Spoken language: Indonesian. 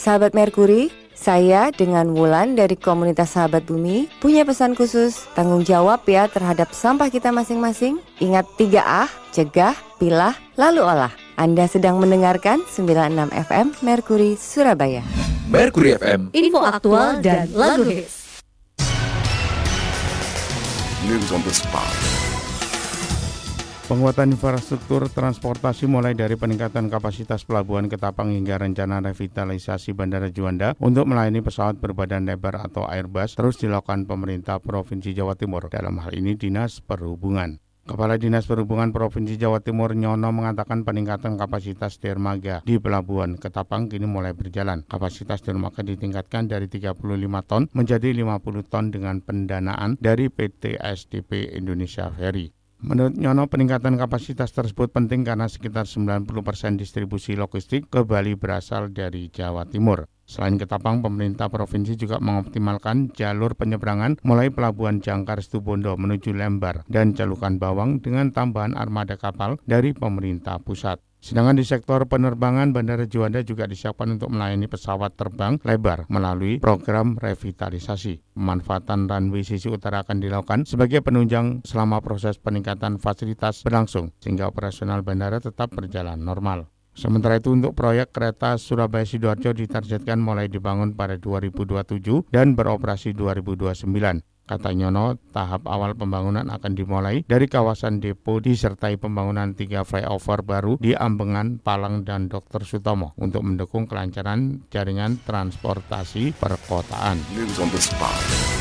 Sahabat Merkuri, saya dengan Wulan dari komunitas Sahabat Bumi punya pesan khusus. Tanggung jawab ya terhadap sampah kita masing-masing. Ingat 3A, cegah, pilah, lalu olah. Anda sedang mendengarkan 96 FM Merkuri Surabaya. Merkuri FM, info aktual dan lagu hits. News on the spot. Penguatan infrastruktur transportasi mulai dari peningkatan kapasitas pelabuhan Ketapang hingga rencana revitalisasi Bandara Juanda untuk melayani pesawat berbadan lebar atau Airbus terus dilakukan pemerintah Provinsi Jawa Timur, dalam hal ini Dinas Perhubungan. Kepala Dinas Perhubungan Provinsi Jawa Timur Nyono mengatakan peningkatan kapasitas dermaga di Pelabuhan Ketapang kini mulai berjalan. Kapasitas dermaga ditingkatkan dari 35 ton menjadi 50 ton dengan pendanaan dari PT SDP Indonesia Ferry. Menurut Nyono, peningkatan kapasitas tersebut penting karena sekitar 90% distribusi logistik ke Bali berasal dari Jawa Timur. Selain Ketapang, pemerintah provinsi juga mengoptimalkan jalur penyeberangan mulai Pelabuhan Jangkar Situbondo menuju Lembar dan Celukan Bawang dengan tambahan armada kapal dari pemerintah pusat. Sedangkan di sektor penerbangan, Bandara Juanda juga disiapkan untuk melayani pesawat terbang lebar melalui program revitalisasi. Pemanfaatan runway sisi utara akan dilakukan sebagai penunjang selama proses peningkatan fasilitas berlangsung, sehingga operasional bandara tetap berjalan normal. Sementara itu, untuk proyek kereta Surabaya-Sidoarjo ditargetkan mulai dibangun pada 2027 dan beroperasi 2029. Kata Nyono, tahap awal pembangunan akan dimulai dari kawasan depo disertai pembangunan 3 flyover baru di Ambengan, Palang, dan Dr. Sutomo untuk mendukung kelancaran jaringan transportasi perkotaan. News on the spot.